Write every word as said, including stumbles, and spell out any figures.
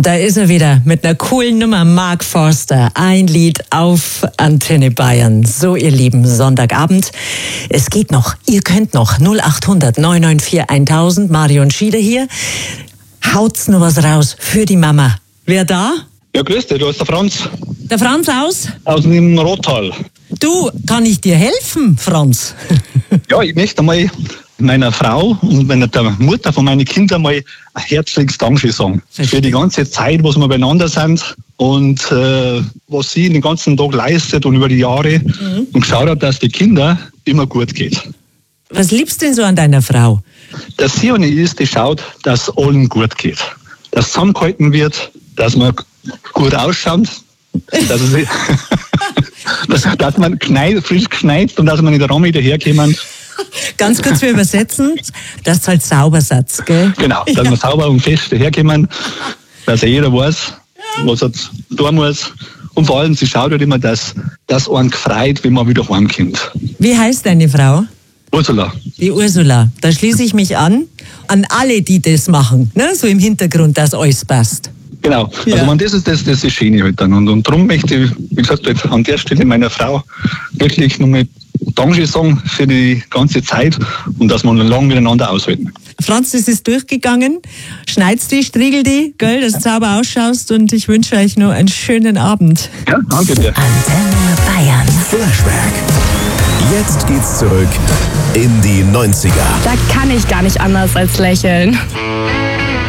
Und da ist er wieder mit einer coolen Nummer, Mark Forster. Ein Lied auf Antenne Bayern. So, ihr Lieben, Sonntagabend. Es geht noch. Ihr könnt noch. null acht hundert neun neun vier tausend. Marion Schieder hier. Haut's noch was raus für die Mama. Wer da? Ja, grüß dich, du bist der Franz. Der Franz aus? Aus dem Rottal. Du, kann ich dir helfen, Franz? Ja, ich möchte einmal meiner Frau und meiner der Mutter von meinen Kindern mal ein herzliches Dankeschön sagen. Für die ganze Zeit, was wir beieinander sind und äh, was sie den ganzen Tag leistet und über die Jahre mhm. und geschaut hat, dass die Kinder immer gut geht. Was liebst du denn so an deiner Frau? Dass sie eine ist, die schaut, dass es allen gut geht. Dass zusammengehalten wird, dass man gut ausschaut, dass, es, dass, dass man kneit, frisch geschneit und dass man in der Raum wieder herkommen. Ganz kurz, wir übersetzen, dass es halt sauber Satz, gell? Genau, dass ja. wir sauber und fest herkommen, dass jeder weiß, was er tun muss. Und vor allem, sie schaut halt immer, dass das einen gefreut, wenn man wieder heimkommt. Wie heißt deine Frau? Ursula. Die Ursula. Da schließe ich mich an, an alle, die das machen, ne? So im Hintergrund, dass alles passt. Genau, ja. Also man, das ist das, das ist schön halt dann. Und, und darum möchte ich, wie gesagt, jetzt an der Stelle meiner Frau wirklich nochmal Danke sagen für die ganze Zeit und dass wir lange miteinander aushalten. Franz, das ist durchgegangen. Schneid's die, striegel die, gell, dass du sauber ausschaust und ich wünsche euch noch einen schönen Abend. Ja, danke dir. Antenne Bayern. Flashback. Jetzt geht's zurück in die neunziger. Da kann ich gar nicht anders als lächeln.